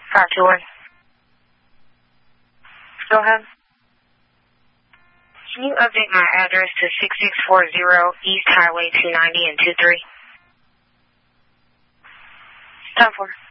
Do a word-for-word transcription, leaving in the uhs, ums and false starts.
five two one. Go ahead. Can you update my address to six six four zero East Highway two ninety and two three? Time for.